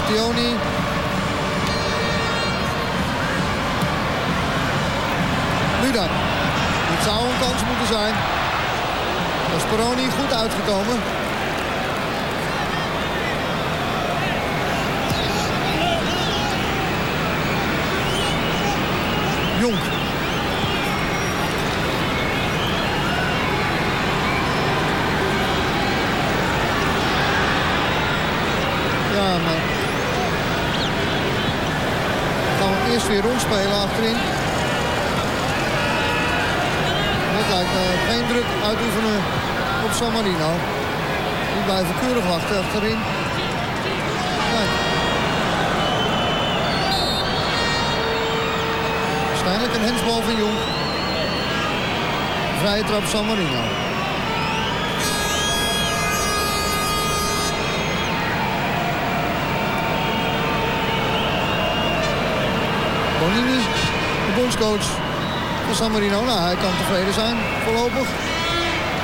Bastioni. Nu dan. Het zou een kans moeten zijn. Gasperoni goed uitgekomen. Jonk. Ja, maar gaan we eerst weer rondspelen achterin. Dat lijkt me geen druk uitoefenen op San Marino. Die blijven keurig wachten achterin. Kijk. Waarschijnlijk een hensbal van Jong. Vrije trap San Marino. Bonini, de bondscoach van San Marino. Nou, hij kan tevreden zijn, voorlopig.